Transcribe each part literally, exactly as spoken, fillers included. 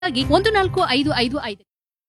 ಆಗಿ ಒಂದು ನಾಲ್ಕು ಐದು ಐದು ಐದು.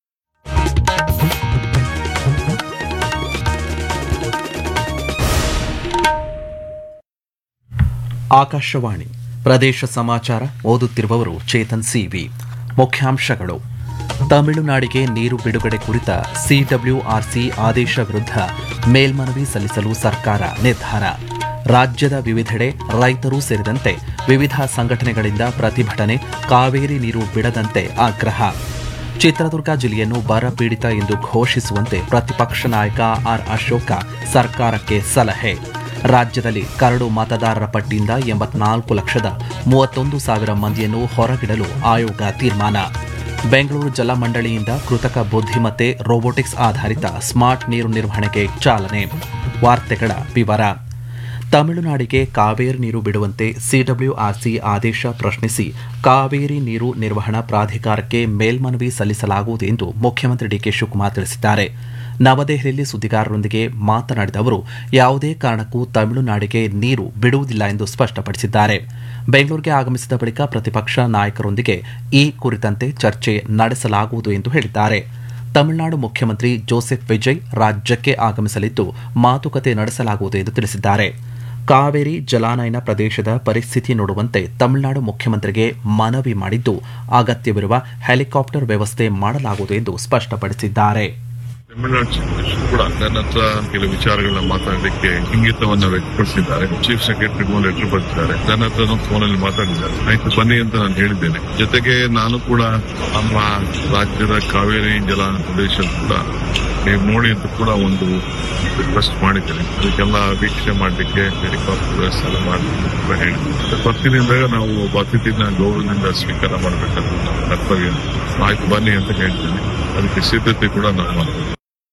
ಆಕಾಶವಾಣಿ ಪ್ರದೇಶ ಸಮಾಚಾರ ಓದುತ್ತಿರುವವರು ಚೇತನ್ ಸಿವಿ. ಮುಖ್ಯಾಂಶಗಳು: ತಮಿಳುನಾಡಿಗೆ ನೀರು ಬಿಡುಗಡೆ ಕುರಿತ ಸಿಡಬ್ಲ್ಯೂಆರ್ಸಿ ಆದೇಶ ವಿರುದ್ಧ ಮೇಲ್ಮನವಿ ಸಲ್ಲಿಸಲು ಸರ್ಕಾರ ನಿರ್ಧಾರ. ರಾಜ್ಯದ ವಿವಿಧೆಡೆ ರೈತರು ಸೇರಿದಂತೆ ವಿವಿಧ ಸಂಘಟನೆಗಳಿಂದ ಪ್ರತಿಭಟನೆ. ಕಾವೇರಿ ನೀರು ಬಿಡದಂತೆ ಆಗ್ರಹ. ಚಿತ್ರದುರ್ಗ ಜಿಲ್ಲೆಯನ್ನು ಬರ ಪೀಡಿತ ಎಂದು ಘೋಷಿಸುವಂತೆ ಪ್ರತಿಪಕ್ಷ ನಾಯಕ ಆರ್ ಅಶೋಕ ಸರ್ಕಾರಕ್ಕೆ ಸಲಹೆ. ರಾಜ್ಯದಲ್ಲಿ ಕರಡು ಮತದಾರರ ಪಟ್ಟಿಯಿಂದ ಎಂಬತ್ನಾಲ್ಕು ಲಕ್ಷದ ಮೂವತ್ತೊಂದು ಸಾವಿರ ಮಂದಿಯನ್ನು ಹೊರಗಿಡಲು ಆಯೋಗ ತೀರ್ಮಾನ. ಬೆಂಗಳೂರು ಜಲಮಂಡಳಿಯಿಂದ ಕೃತಕ ಬುದ್ಧಿಮತ್ತೆ ರೋಬೋಟಿಕ್ಸ್ ಆಧಾರಿತ ಸ್ಮಾರ್ಟ್ ನೀರು ನಿರ್ವಹಣೆಗೆ ಚಾಲನೆ. ವಾರ್ತೆಗಳ ವಿವರ. ತಮಿಳುನಾಡಿಗೆ ಕಾವೇರಿ ನೀರು ಬಿಡುವಂತೆ ಸಿಡಬ್ಲ್ಯೂಆರ್ಸಿ ಆದೇಶ ಪ್ರಶ್ನಿಸಿ ಕಾವೇರಿ ನೀರು ನಿರ್ವಹಣಾ ಪ್ರಾಧಿಕಾರಕ್ಕೆ ಮೇಲ್ಮನವಿ ಸಲ್ಲಿಸಲಾಗುವುದು ಎಂದು ಮುಖ್ಯಮಂತ್ರಿ ಡಿಕೆ ಶಿವಕುಮಾರ್ ತಿಳಿಸಿದ್ದಾರೆ. ನವದೆಹಲಿಯಲ್ಲಿ ಸುದ್ದಿಗಾರರೊಂದಿಗೆ ಮಾತನಾಡಿದ ಅವರು, ಯಾವುದೇ ಕಾರಣಕ್ಕೂ ತಮಿಳುನಾಡಿಗೆ ನೀರು ಬಿಡುವುದಿಲ್ಲ ಎಂದು ಸ್ಪಷ್ಟಪಡಿಸಿದ್ದಾರೆ. ಬೆಂಗಳೂರಿಗೆ ಆಗಮಿಸಿದ ಬಳಿಕ ಪ್ರತಿಪಕ್ಷ ನಾಯಕರೊಂದಿಗೆ ಈ ಕುರಿತಂತೆ ಚರ್ಚೆ ನಡೆಸಲಾಗುವುದು ಎಂದು ಹೇಳಿದ್ದಾರೆ. ತಮಿಳುನಾಡು ಮುಖ್ಯಮಂತ್ರಿ ಜೋಸೆಫ್ ವಿಜಯ್ ರಾಜ್ಯಕ್ಕೆ ಆಗಮಿಸಲಿದ್ದು ಮಾತುಕತೆ ನಡೆಸಲಾಗುವುದು ಎಂದು ತಿಳಿಸಿದ್ದಾರೆ. ಕಾವೇರಿ ಜಲಾನಯನ ಪ್ರದೇಶದ ಪರಿಸ್ಥಿತಿ ನೋಡುವಂತೆ ತಮಿಳುನಾಡು ಮುಖ್ಯಮಂತ್ರಿಗೆ ಮನವಿ ಮಾಡಿದ್ದು ಅಗತ್ಯವಿರುವ ಹೆಲಿಕಾಪ್ಟರ್ ವ್ಯವಸ್ಥೆ ಮಾಡಲಾಗುವುದು ಎಂದು ಸ್ಪಷ್ಟಪಡಿಸಿದ್ದಾರೆ. ತಮಿಳುನಾಡು ಕೂಡ ನನ್ನ ಹತ್ರ ಕೆಲವು ವಿಚಾರಗಳನ್ನ ಮಾತಾಡಲಿಕ್ಕೆ ಇಂಗಿತವನ್ನ ವ್ಯಕ್ತಪಡಿಸಿದ್ದಾರೆ. ಚೀಫ್ ಸೆಕ್ರೆಟರಿಗೂ ಲೆಟರ್ ಬರೆದಿದ್ದಾರೆ. ನನ್ನ ಹತ್ರ ಫೋನಲ್ಲಿ ಮಾತಾಡಿದ್ದಾರೆ. ಆಯ್ತು ಬನ್ನಿ ಅಂತ ನಾನು ಹೇಳಿದ್ದೇನೆ. ಜೊತೆಗೆ ನಾನು ಕೂಡ ನಮ್ಮ ರಾಜ್ಯದ ಕಾವೇರಿ ಜಲಾನಯನ ಪ್ರದೇಶ ಕೂಡ ನೀವು ನೋಡಿ ಅಂತ ಕೂಡ ಒಂದು ರಿಕ್ವೆಸ್ಟ್ ಮಾಡಿದ್ದೇನೆ. ಅದಕ್ಕೆಲ್ಲ ವೀಕ್ಷಣೆ ಮಾಡಲಿಕ್ಕೆ ಹೆಲಿಕಾಪ್ಟರ್ ವ್ಯವಸ್ಥೆ ಎಲ್ಲ ಮಾಡಲಿಕ್ಕೆ ಕೂಡ ಹೇಳಿದ್ದೇನೆ. ಬರ್ತಿನಿಂದಾಗ ನಾವು ಒಬ್ಬ ಅತಿಥಿನ ಗೌರವದಿಂದ ಸ್ವೀಕಾರ ಮಾಡಬೇಕಾದ ನಮ್ಮ ಕರ್ತವ್ಯ. ಆಯ್ತು ಬನ್ನಿ ಅಂತ ಹೇಳಿದ್ದೇನೆ. ಅದಕ್ಕೆ ಸಿದ್ಧತೆ ಕೂಡ ನಾವು ಮಾಡ್ತೀವಿ.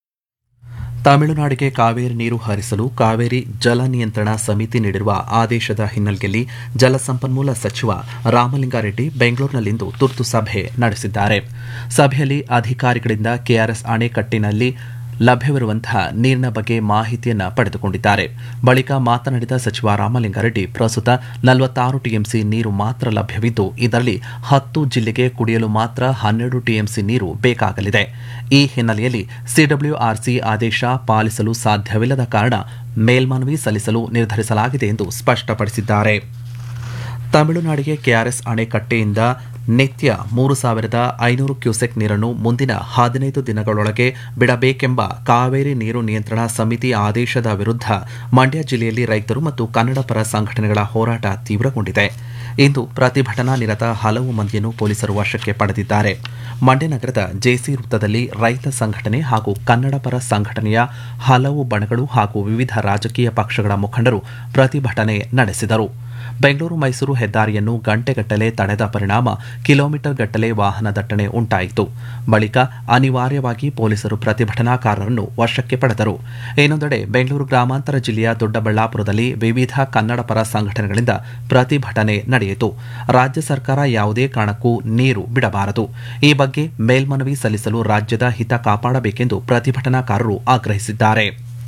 ತಮಿಳುನಾಡಿಗೆ ಕಾವೇರಿ ನೀರು ಹರಿಸಲು ಕಾವೇರಿ ಜಲ ನಿಯಂತ್ರಣ ಸಮಿತಿ ನೀಡಿರುವ ಆದೇಶದ ಹಿನ್ನೆಲೆಯಲ್ಲಿ ಜಲಸಂಪನ್ಮೂಲ ಸಚಿವ ರಾಮಲಿಂಗಾರೆಡ್ಡಿ ಬೆಂಗಳೂರಿನಲ್ಲಿಂದು ತುರ್ತು ಸಭೆ ನಡೆಸಿದ್ದಾರೆ. ಸಭೆಯಲ್ಲಿ ಅಧಿಕಾರಿಗಳಿಂದ ಕೆಆರ್ಎಸ್ ಅಣೆಕಟ್ಟಿನಲ್ಲಿ ಲಭ್ಯವಿರುವಂತಹ ನೀರಿನ ಬಗ್ಗೆ ಮಾಹಿತಿಯನ್ನು ಪಡೆದುಕೊಂಡಿದ್ದಾರೆ. ಬಳಿಕ ಮಾತನಾಡಿದ ಸಚಿವ ರಾಮಲಿಂಗಾರೆಡ್ಡಿ, ಪ್ರಸ್ತುತ ನಲವತ್ತಾರು ಟಿಎಂಸಿ ನೀರು ಮಾತ್ರ ಲಭ್ಯವಿದ್ದು ಇದರಲ್ಲಿ ಹತ್ತು ಜಿಲ್ಲೆಗೆ ಕುಡಿಯಲು ಮಾತ್ರ ಹನ್ನೆರಡು ಟಿಎಂಸಿ ನೀರು ಬೇಕಾಗಲಿದೆ. ಈ ಹಿನ್ನೆಲೆಯಲ್ಲಿ ಸಿಡಬ್ಲ್ಯೂಆರ್ಸಿ ಆದೇಶ ಪಾಲಿಸಲು ಸಾಧ್ಯವಿಲ್ಲದ ಕಾರಣ ಮೇಲ್ಮನವಿ ಸಲ್ಲಿಸಲು ನಿರ್ಧರಿಸಲಾಗಿದೆ ಎಂದು ಸ್ಪಷ್ಟಪಡಿಸಿದ್ದಾರೆ. ತಮಿಳುನಾಡಿಗೆ ಕೆಆರ್ಎಸ್ ಅಣೆಕಟ್ಟೆಯಿಂದ ನಿತ್ಯ ಮೂರು ಸಾವಿರದ ಐನೂರು ಕ್ಯೂಸೆಕ್ ನೀರನ್ನು ಮುಂದಿನ ಹದಿನೈದು ದಿನಗಳೊಳಗೆ ಬಿಡಬೇಕೆಂಬ ಕಾವೇರಿ ನೀರು ನಿಯಂತ್ರಣ ಸಮಿತಿ ಆದೇಶದ ವಿರುದ್ಧ ಮಂಡ್ಯ ಜಿಲ್ಲೆಯಲ್ಲಿ ರೈತರು ಮತ್ತು ಕನ್ನಡ ಪರ ಸಂಘಟನೆಗಳ ಹೋರಾಟ ತೀವ್ರಗೊಂಡಿದೆ. ಇಂದು ಪ್ರತಿಭಟನಾ ನಿರತ ಹಲವು ಮಂದಿಯನ್ನು ಪೊಲೀಸರು ವಶಕ್ಕೆ ಪಡೆದಿದ್ದಾರೆ. ಮಂಡ್ಯ ನಗರದ ಜೆಸಿ ವೃತ್ತದಲ್ಲಿ ರೈತ ಸಂಘಟನೆ ಹಾಗೂ ಕನ್ನಡ ಪರ ಸಂಘಟನೆಯ ಹಲವು ಬಣಗಳು ಹಾಗೂ ವಿವಿಧ ರಾಜಕೀಯ ಪಕ್ಷಗಳ ಮುಖಂಡರು ಪ್ರತಿಭಟನೆ ನಡೆಸಿದರು. ಬೆಂಗಳೂರು ಮೈಸೂರು ಹೆದ್ದಾರಿಯನ್ನು ಗಂಟೆಗಟ್ಟಲೆ ತಡೆದ ಪರಿಣಾಮ ಕಿಲೋಮೀಟರ್ ಗಟ್ಟಲೆ ವಾಹನ ದಟ್ಟಣೆ ಉಂಟಾಯಿತು. ಬಳಿಕ ಅನಿವಾರ್ಯವಾಗಿ ಪೊಲೀಸರು ಪ್ರತಿಭಟನಾಕಾರರನ್ನು ವಶಕ್ಕೆ ಪಡೆದರು. ಇನ್ನೊಂದೆಡೆ ಬೆಂಗಳೂರು ಗ್ರಾಮಾಂತರ ಜಿಲ್ಲೆಯ ದೊಡ್ಡಬಳ್ಳಾಪುರದಲ್ಲಿ ವಿವಿಧ ಕನ್ನಡ ಪರ ಸಂಘಟನೆಗಳಿಂದ ಪ್ರತಿಭಟನೆ ನಡೆಯಿತು. ರಾಜ್ಯ ಸರ್ಕಾರ ಯಾವುದೇ ಕಾರಣಕ್ಕೂ ನೀರು ಬಿಡಬಾರದು, ಈ ಬಗ್ಗೆ ಮೇಲ್ಮನವಿ ಸಲ್ಲಿಸಲು ರಾಜ್ಯದ ಹಿತ ಕಾಪಾಡಬೇಕೆಂದು ಪ್ರತಿಭಟನಾಕಾರರು ಆಗ್ರಹಿಸಿದ್ದಾರೆ.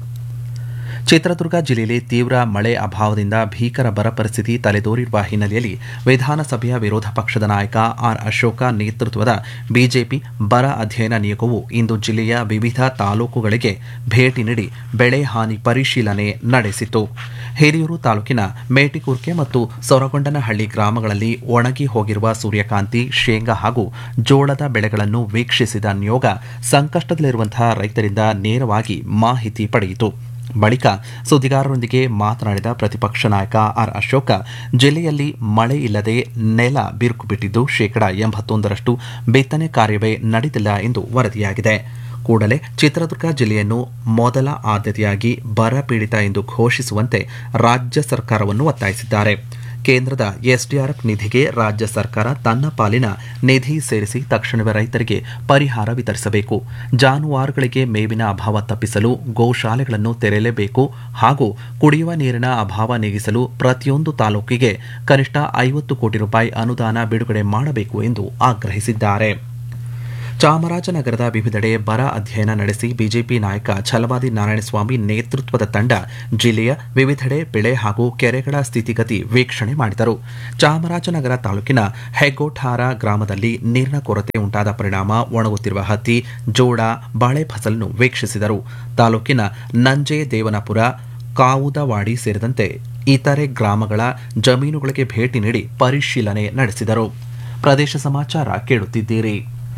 ಚಿತ್ರದುರ್ಗ ಜಿಲ್ಲೆಯಲ್ಲಿ ತೀವ್ರ ಮಳೆ ಅಭಾವದಿಂದ ಭೀಕರ ಬರ ಪರಿಸ್ಥಿತಿ ತಲೆದೋರಿರುವ ಹಿನ್ನೆಲೆಯಲ್ಲಿ ವಿಧಾನಸಭೆಯ ವಿರೋಧ ಪಕ್ಷದ ನಾಯಕ ಆರ್ ಅಶೋಕ ನೇತೃತ್ವದ ಬಿಜೆಪಿ ಬರ ಅಧ್ಯಯನ ನಿಯೋಗವು ಇಂದು ಜಿಲ್ಲೆಯ ವಿವಿಧ ತಾಲೂಕುಗಳಿಗೆ ಭೇಟಿ ನೀಡಿ ಬೆಳೆ ಹಾನಿ ಪರಿಶೀಲನೆ ನಡೆಸಿತು. ಹಿರಿಯೂರು ತಾಲೂಕಿನ ಮೇಟಿಕುರ್ಕೆ ಮತ್ತು ಸೊರಗೊಂಡನಹಳ್ಳಿ ಗ್ರಾಮಗಳಲ್ಲಿ ಒಣಗಿ ಹೋಗಿರುವ ಸೂರ್ಯಕಾಂತಿ, ಶೇಂಗಾ ಹಾಗೂ ಜೋಳದ ಬೆಳೆಗಳನ್ನು ವೀಕ್ಷಿಸಿದ ನಿಯೋಗ ಸಂಕಷ್ಟದಲ್ಲಿರುವಂತಹ ರೈತರಿಂದ ನೇರವಾಗಿ ಮಾಹಿತಿ ಪಡೆಯಿತು. ಬಳಿಕ ಸುದ್ದಿಗಾರರೊಂದಿಗೆ ಮಾತನಾಡಿದ ಪ್ರತಿಪಕ್ಷ ನಾಯಕ ಆರ್ ಅಶೋಕ, ಜಿಲ್ಲೆಯಲ್ಲಿ ಮಳೆ ಇಲ್ಲದೆ ನೆಲ ಬಿರುಕು ಬಿಟ್ಟಿದ್ದು ಶೇಕಡಾ ಎಂಬತ್ತೊಂದರಷ್ಟು ಬಿತ್ತನೆ ಕಾರ್ಯವೇ ನಡೆದಿಲ್ಲ ಎಂದು ವರದಿಯಾಗಿದೆ. ಕೂಡಲೇ ಚಿತ್ರದುರ್ಗ ಜಿಲ್ಲೆಯನ್ನು ಮೊದಲ ಆದ್ಯತೆಯಾಗಿ ಬರ ಪೀಡಿತ ಎಂದು ಘೋಷಿಸುವಂತೆ ರಾಜ್ಯ ಸರ್ಕಾರವನ್ನು ಒತ್ತಾಯಿಸಿದ್ದಾರೆ. ಕೇಂದ್ರದ ಎಸ್ಡಿಆರ್ಎಫ್ ನಿಧಿಗೆ ರಾಜ್ಯ ಸರ್ಕಾರ ತನ್ನ ಪಾಲಿನ ನಿಧಿ ಸೇರಿಸಿ ತಕ್ಷಣವೇ ರೈತರಿಗೆ ಪರಿಹಾರ ವಿತರಿಸಬೇಕು. ಜಾನುವಾರುಗಳಿಗೆ ಮೇವಿನ ಅಭಾವ ತಪ್ಪಿಸಲು ಗೋಶಾಲೆಗಳನ್ನು ತೆರೆಯಲೇಬೇಕು ಹಾಗೂ ಕುಡಿಯುವ ನೀರಿನ ಅಭಾವ ನೀಗಿಸಲು ಪ್ರತಿಯೊಂದು ತಾಲೂಕಿಗೆ ಕನಿಷ್ಠ ಐವತ್ತು ಕೋಟಿ ರೂಪಾಯಿ ಅನುದಾನ ಬಿಡುಗಡೆ ಮಾಡಬೇಕು ಎಂದು ಆಗ್ರಹಿಸಿದ್ದಾರೆ. ಚಾಮರಾಜನಗರದ ವಿವಿಧೆಡೆ ಬರ ಅಧ್ಯಯನ ನಡೆಸಿ ಬಿಜೆಪಿ ನಾಯಕ ಛಲವಾದಿ ನಾರಾಯಣಸ್ವಾಮಿ ನೇತೃತ್ವದ ತಂಡ ಜಿಲ್ಲೆಯ ವಿವಿಧೆಡೆ ಬೆಳೆ ಹಾಗೂ ಕೆರೆಗಳ ಸ್ಥಿತಿಗತಿ ವೀಕ್ಷಣೆ ಮಾಡಿದರು. ಚಾಮರಾಜನಗರ ತಾಲೂಕಿನ ಹೆಗ್ಗೋಠಾರ ಗ್ರಾಮದಲ್ಲಿ ನೀರಿನ ಕೊರತೆ ಉಂಟಾದ ಪರಿಣಾಮ ಒಣಗುತ್ತಿರುವ ಹತ್ತಿ, ಜೋಳ, ಬಾಳೆ ಫಸಲನ್ನು ವೀಕ್ಷಿಸಿದರು. ತಾಲೂಕಿನ ನಂಜೆ ದೇವನಪುರ, ಕಾವುದವಾಡಿ ಸೇರಿದಂತೆ ಇತರೆ ಗ್ರಾಮಗಳ ಜಮೀನುಗಳಿಗೆ ಭೇಟಿ ನೀಡಿ ಪರಿಶೀಲನೆ ನಡೆಸಿದರು. ಪ್ರದೇಶ ಸಮಾಚಾರ ಕೇಳುತ್ತಿದ್ದೀರಿ.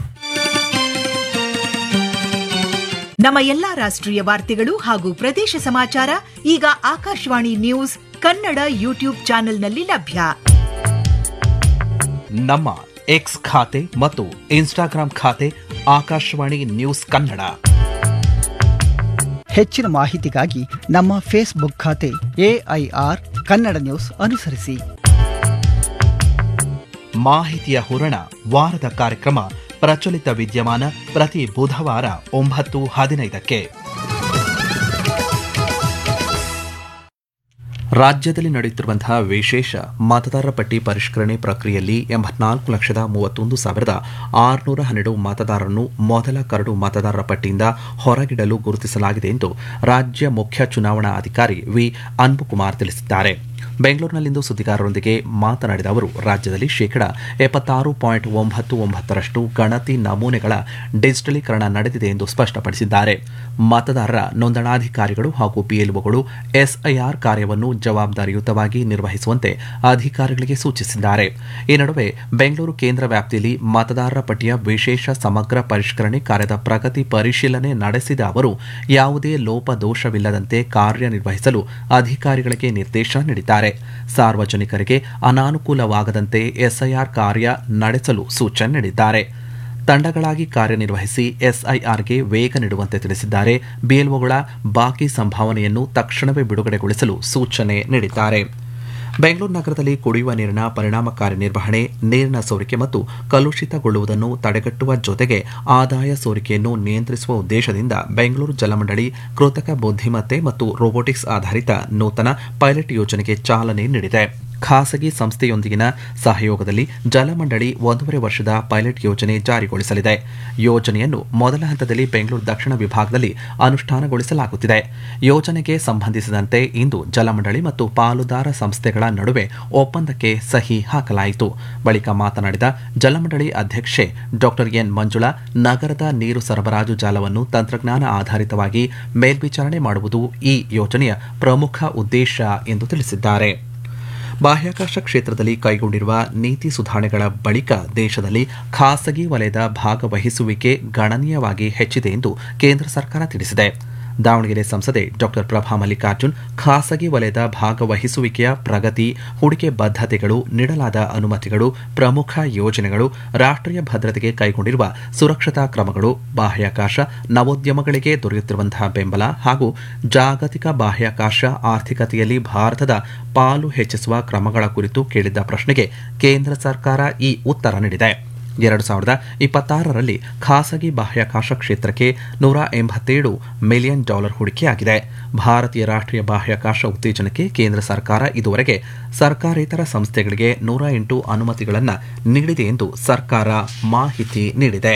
ನಮ್ಮ ಎಲ್ಲಾ ರಾಷ್ಟ್ರೀಯ ವಾರ್ತೆಗಳು ಹಾಗೂ ಪ್ರದೇಶ ಸಮಾಚಾರ ಈಗ ಆಕಾಶವಾಣಿ ನ್ಯೂಸ್ ಕನ್ನಡ ಯೂಟ್ಯೂಬ್ ಚಾನೆಲ್ನಲ್ಲಿ ಲಭ್ಯ. ನಮ್ಮ ಎಕ್ಸ್ ಖಾತೆ ಮತ್ತು ಇನ್ಸ್ಟಾಗ್ರಾಂ ಖಾತೆ ಆಕಾಶವಾಣಿ ನ್ಯೂಸ್ ಕನ್ನಡ. ಹೆಚ್ಚಿನ ಮಾಹಿತಿಗಾಗಿ ನಮ್ಮ ಫೇಸ್ಬುಕ್ ಖಾತೆ ಎಐಆರ್ ಕನ್ನಡ ನ್ಯೂಸ್ ಅನುಸರಿಸಿ. ಮಾಹಿತಿಯ ಹೂರಣ ವಾರದ ಕಾರ್ಯಕ್ರಮ ಪ್ರಚಲಿತ ವಿದ್ಯಮಾನ ಪ್ರತಿ ಬುಧವಾರ ಒಂಬತ್ತು ಹದಿನೈದಕ್ಕೆ. ರಾಜ್ಯದಲ್ಲಿ ನಡೆಯುತ್ತಿರುವಂತಹ ವಿಶೇಷ ಮತದಾರರ ಪಟ್ಟಿ ಪರಿಷ್ಕರಣೆ ಪ್ರಕ್ರಿಯೆಯಲ್ಲಿ ಎಂಬತ್ನಾಲ್ಕು ಲಕ್ಷದ ಮೂವತ್ತೊಂದು ಸಾವಿರದ ಆರುನೂರ ಹನ್ನೆರಡು ಮತದಾರರನ್ನು ಮೊದಲ ಕರಡು ಮತದಾರರ ಪಟ್ಟಿಯಿಂದ ಹೊರಗಿಡಲು ಗುರುತಿಸಲಾಗಿದೆ ಎಂದು ರಾಜ್ಯ ಮುಖ್ಯ ಚುನಾವಣಾ ಅಧಿಕಾರಿ ವಿ ಅನ್ಬುಕುಮಾರ್ ತಿಳಿಸಿದ್ದಾರೆ. ಬೆಂಗಳೂರಿನಲ್ಲಿಂದು ಸುದ್ದಿಗಾರರೊಂದಿಗೆ ಮಾತನಾಡಿದ ಅವರು, ರಾಜ್ಯದಲ್ಲಿ ಶೇಕಡಾ ಎಪ್ಪತ್ತಾರು ಪಾಯಿಂಟ್ ಒಂಬತ್ತು ಒಂಬತ್ತರಷ್ಟು ಗಣತಿ ನಮೂನೆಗಳ ಡಿಜಿಟಲೀಕರಣ ನಡೆದಿದೆ ಎಂದು ಸ್ಪಷ್ಟಪಡಿಸಿದ್ದಾರೆ. ಮತದಾರರ ನೋಂದಣಾಧಿಕಾರಿಗಳು ಹಾಗೂ ಬಿಎಲ್ಒಗಳು ಎಸ್ಐಆರ್ ಕಾರ್ಯವನ್ನು ಜವಾಬ್ದಾರಿಯುತವಾಗಿ ನಿರ್ವಹಿಸುವಂತೆ ಅಧಿಕಾರಿಗಳಿಗೆ ಸೂಚಿಸಿದ್ದಾರೆ. ಈ ನಡುವೆ ಬೆಂಗಳೂರು ಕೇಂದ್ರ ವ್ಯಾಪ್ತಿಯಲ್ಲಿ ಮತದಾರರ ಪಟ್ಟಿಯ ವಿಶೇಷ ಸಮಗ್ರ ಪರಿಷ್ಕರಣೆ ಕಾರ್ಯದ ಪ್ರಗತಿ ಪರಿಶೀಲನೆ ನಡೆಸಿದ ಅವರು, ಯಾವುದೇ ಲೋಪದೋಷವಿಲ್ಲದಂತೆ ಕಾರ್ಯನಿರ್ವಹಿಸಲು ಅಧಿಕಾರಿಗಳಿಗೆ ನಿರ್ದೇಶನ ನೀಡಿದ್ದಾರೆ. ಸಾರ್ವಜನಿಕರಿಗೆ ಅನಾನುಕೂಲವಾಗದಂತೆ ಎಸ್ಐಆರ್ ಕಾರ್ಯ ನಡೆಸಲು ಸೂಚನೆ ನೀಡಿದ್ದಾರೆ. ತಂಡಗಳಾಗಿ ಕಾರ್ಯನಿರ್ವಹಿಸಿ ಎಸ್ಐಆರ್ಗೆ ವೇಗ ನೀಡುವಂತೆ ತಿಳಿಸಿದ್ದಾರೆ. ಬಿಎಲ್ಒಗಳ ಬಾಕಿ ಸಂಭಾವನೆಯನ್ನು ತಕ್ಷಣವೇ ಬಿಡುಗಡೆಗೊಳಿಸಲು ಸೂಚನೆ ನೀಡಿದ್ದಾರೆ. ಬೆಂಗಳೂರು ನಗರದಲ್ಲಿ ಕುಡಿಯುವ ನೀರಿನ ಪರಿಣಾಮಕಾರಿ ನಿರ್ವಹಣೆ, ನೀರಿನ ಸೋರಿಕೆ ಮತ್ತು ಕಲುಷಿತಗೊಳ್ಳುವುದನ್ನು ತಡೆಗಟ್ಟುವ ಜೊತೆಗೆ ಆದಾಯ ಸೋರಿಕೆಯನ್ನು ನಿಯಂತ್ರಿಸುವ ಉದ್ದೇಶದಿಂದ ಬೆಂಗಳೂರು ಜಲಮಂಡಳಿ ಕೃತಕ ಬುದ್ಧಿಮತ್ತೆ ಮತ್ತು ರೋಬೋಟಿಕ್ಸ್ ಆಧಾರಿತ ನೂತನ ಪೈಲಟ್ ಯೋಜನೆಗೆ ಚಾಲನೆ ನೀಡಿದೆ. ಖಾಸಗಿ ಸಂಸ್ಥೆಯೊಂದಿಗಿನ ಸಹಯೋಗದಲ್ಲಿ ಜಲಮಂಡಳಿ ಒಂದೂವರೆ ವರ್ಷದ ಪೈಲಟ್ ಯೋಜನೆ ಜಾರಿಗೊಳಿಸಲಿದೆ. ಯೋಜನೆಯನ್ನು ಮೊದಲ ಹಂತದಲ್ಲಿ ಬೆಂಗಳೂರು ದಕ್ಷಿಣ ವಿಭಾಗದಲ್ಲಿ ಅನುಷ್ಠಾನಗೊಳಿಸಲಾಗುತ್ತಿದೆ. ಯೋಜನೆಗೆ ಸಂಬಂಧಿಸಿದಂತೆ ಇಂದು ಜಲಮಂಡಳಿ ಮತ್ತು ಪಾಲುದಾರ ಸಂಸ್ಥೆಗಳ ನಡುವೆ ಒಪ್ಪಂದಕ್ಕೆ ಸಹಿ ಹಾಕಲಾಯಿತು. ಬಳಿಕ ಮಾತನಾಡಿದ ಜಲಮಂಡಳಿ ಅಧ್ಯಕ್ಷೆ ಡಾ ಎನ್ ಮಂಜುಳಾ, ನಗರದ ನೀರು ಸರಬರಾಜು ಜಾಲವನ್ನು ತಂತ್ರಜ್ಞಾನ ಆಧಾರಿತವಾಗಿ ಮೇಲ್ವಿಚಾರಣೆ ಮಾಡುವುದು ಈ ಯೋಜನೆಯ ಪ್ರಮುಖ ಉದ್ದೇಶ ಎಂದು ತಿಳಿಸಿದ್ದಾರೆ. ಬಾಹ್ಯಾಕಾಶ ಕ್ಷೇತ್ರದಲ್ಲಿ ಕೈಗೊಂಡಿರುವ ನೀತಿ ಸುಧಾರಣೆಗಳ ಬಳಿಕ ದೇಶದಲ್ಲಿ ಖಾಸಗಿ ವಲಯದ ಭಾಗವಹಿಸುವಿಕೆ ಗಣನೀಯವಾಗಿ ಹೆಚ್ಚಿದೆ ಎಂದು ಕೇಂದ್ರ ಸರ್ಕಾರ ತಿಳಿಸಿದೆ. ದಾವಣಗೆರೆ ಸಂಸದೆ ಡಾ ಪ್ರಭಾ ಮಲ್ಲಿಕಾರ್ಜುನ್ ಖಾಸಗಿ ವಲಯದ ಭಾಗವಹಿಸುವಿಕೆಯ ಪ್ರಗತಿ, ಹೂಡಿಕೆ ಬದ್ಧತೆಗಳು, ನೀಡಲಾದ ಅನುಮತಿಗಳು, ಪ್ರಮುಖ ಯೋಜನೆಗಳು, ರಾಷ್ಟ್ರೀಯ ಭದ್ರತೆಗೆ ಕೈಗೊಂಡಿರುವ ಸುರಕ್ಷತಾ ಕ್ರಮಗಳು, ಬಾಹ್ಯಾಕಾಶ ನವೋದ್ಯಮಗಳಿಗೆ ದೊರೆಯುತ್ತಿರುವಂತಹ ಬೆಂಬಲ ಹಾಗೂ ಜಾಗತಿಕ ಬಾಹ್ಯಾಕಾಶ ಆರ್ಥಿಕತೆಯಲ್ಲಿ ಭಾರತದ ಪಾಲು ಹೆಚ್ಚಿಸುವ ಕ್ರಮಗಳ ಕುರಿತು ಕೇಳಿದ್ದ ಪ್ರಶ್ನೆಗೆ ಕೇಂದ್ರ ಸರ್ಕಾರ ಈ ಉತ್ತರ ನೀಡಿದೆ. ಎರಡು ಸಾವಿರದ ಇಪ್ಪತ್ತಾರರಲ್ಲಿ ಖಾಸಗಿ ಬಾಹ್ಯಾಕಾಶ ಕ್ಷೇತ್ರಕ್ಕೆ ನೂರ ಎಂಬತ್ತೇಳು ಮಿಲಿಯನ್ ಡಾಲರ್ ಹೂಡಿಕೆಯಾಗಿದೆ. ಭಾರತೀಯ ರಾಷ್ಟ್ರೀಯ ಬಾಹ್ಯಾಕಾಶ ಉತ್ತೇಜನಕ್ಕೆ ಕೇಂದ್ರ ಸರ್ಕಾರ ಇದುವರೆಗೆ ಸರ್ಕಾರೇತರ ಸಂಸ್ಥೆಗಳಿಗೆ ನೂರ ಎಂಟು ಅನುಮತಿಗಳನ್ನು ನೀಡಿದೆ ಎಂದು ಸರ್ಕಾರ ಮಾಹಿತಿ ನೀಡಿದೆ.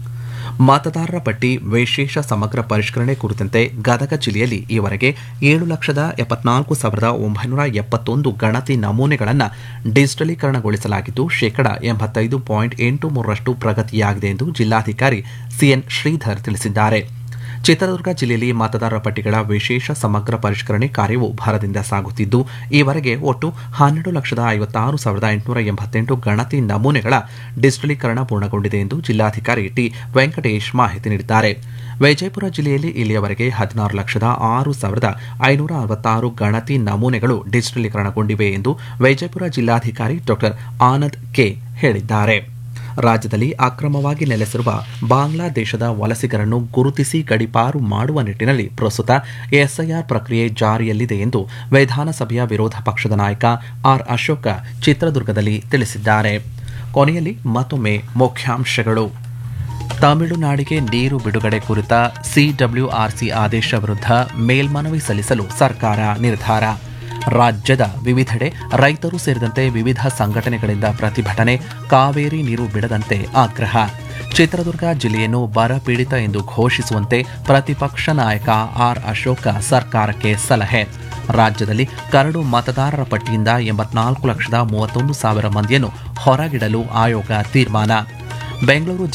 ಮತದಾರರ ಪಟ್ಟಿ ವಿಶೇಷ ಸಮಗ್ರ ಪರಿಷ್ಕರಣೆ ಕುರಿತಂತೆ ಗದಗ ಜಿಲ್ಲೆಯಲ್ಲಿ ಈವರೆಗೆ ಏಳು ಲಕ್ಷದ ಎಪ್ಪತ್ನಾಲ್ಕು ಸಾವಿರದ ಒಂಬೈನೂರ ಎಪ್ಪತ್ತೊಂದು ಗಣತಿ ನಮೂನೆಗಳನ್ನು ಡಿಜಿಟಲೀಕರಣಗೊಳಿಸಲಾಗಿದ್ದು ಶೇಕಡಾ ಎಂಬತ್ತೈದು ಪಾಯಿಂಟ್ ಎಂಟು ಮೂರರಷ್ಟು ಪ್ರಗತಿಯಾಗಿದೆ ಎಂದು ಜಿಲ್ಲಾಧಿಕಾರಿ ಸಿಎನ್ ಶ್ರೀಧರ್ ತಿಳಿಸಿದ್ದಾರೆ. ಚಿತ್ರದುರ್ಗ ಜಿಲ್ಲೆಯಲ್ಲಿ ಮತದಾರರ ಪಟ್ಟಿಗಳ ವಿಶೇಷ ಸಮಗ್ರ ಪರಿಷ್ಕರಣೆ ಕಾರ್ಯವು ಭರದಿಂದ ಸಾಗುತ್ತಿದ್ದು ಈವರೆಗೆ ಒಟ್ಟು ಹನ್ನೆರಡು ಲಕ್ಷದ ಐವತ್ತಾರು ಸಾವಿರದ ಎಂಟುನೂರ ಎಂಬತ್ತೆಂಟು ಗಣತಿ ನಮೂನೆಗಳ ಡಿಜಿಟಲೀಕರಣ ಪೂರ್ಣಗೊಂಡಿದೆ ಎಂದು ಜಿಲ್ಲಾಧಿಕಾರಿ ಟಿ ವೆಂಕಟೇಶ್ ಮಾಹಿತಿ ನೀಡಿದ್ದಾರೆ. ವಿಜಯಪುರ ಜಿಲ್ಲೆಯಲ್ಲಿ ಇಲ್ಲಿಯವರೆಗೆ ಹದಿನಾರು ಲಕ್ಷದ ಆರು ಸಾವಿರದ ಐನೂರ ಅರವತ್ತಾರು ಗಣತಿ ನಮೂನೆಗಳು ಡಿಜಿಟಲೀಕರಣಗೊಂಡಿವೆ ಎಂದು ವಿಜಯಪುರ ಜಿಲ್ಲಾಧಿಕಾರಿ ಡಾ ಆನಂದ್ ಕೆ ಹೇಳಿದ್ದಾರೆ. ರಾಜ್ಯದಲ್ಲಿ ಅಕ್ರಮವಾಗಿ ನೆಲೆಸಿರುವ ಬಾಂಗ್ಲಾದೇಶದ ವಲಸಿಗರನ್ನು ಗುರುತಿಸಿ ಗಡೀಪಾರು ಮಾಡುವ ನಿಟ್ಟಿನಲ್ಲಿ ಪ್ರಸ್ತುತ ಎಸ್ಐಆರ್ ಪ್ರಕ್ರಿಯೆ ಜಾರಿಯಲ್ಲಿದೆ ಎಂದು ವಿಧಾನಸಭೆಯ ವಿರೋಧ ಪಕ್ಷದ ನಾಯಕ ಆರ್ ಅಶೋಕ ಚಿತ್ರದುರ್ಗದಲ್ಲಿ ತಿಳಿಸಿದ್ದಾರೆ. ಕೊನೆಯಲ್ಲಿ ಮತ್ತೊಮ್ಮೆ ಮುಖ್ಯಾಂಶಗಳು. ತಮಿಳುನಾಡಿಗೆ ನೀರು ಬಿಡುಗಡೆ ಕುರಿತ ಸಿಡಬ್ಲ್ಯೂಆರ್ಸಿ ಆದೇಶ ವಿರುದ್ಧ ಮೇಲ್ಮನವಿ ಸಲ್ಲಿಸಲು ಸರ್ಕಾರ ನಿರ್ಧಾರ. ರಾಜ್ಯದ ವಿವಿಧೆಡೆ ರೈತರು ಸೇರಿದಂತೆ ವಿವಿಧ ಸಂಘಟನೆಗಳಿಂದ ಪ್ರತಿಭಟನೆ, ಕಾವೇರಿ ನೀರು ಬಿಡದಂತೆ ಆಗ್ರಹ. ಚಿತ್ರದುರ್ಗ ಜಿಲ್ಲೆಯನ್ನು ಬರ ಪೀಡಿತ ಎಂದು ಘೋಷಿಸುವಂತೆ ಪ್ರತಿಪಕ್ಷ ನಾಯಕ ಆರ್ ಅಶೋಕ ಸರ್ಕಾರಕ್ಕೆ ಸಲಹೆ. ರಾಜ್ಯದಲ್ಲಿ ಕರಡು ಮತದಾರರ ಪಟ್ಟಿಯಿಂದ ಎಂಬತ್ನಾಲ್ಕು ಲಕ್ಷದ ಮೂವತ್ತೊಂದು ಸಾವಿರ ಮಂದಿಯನ್ನು ಹೊರಗಿಡಲು ಆಯೋಗ ತೀರ್ಮಾನ. ಬೆಂಗಳೂರು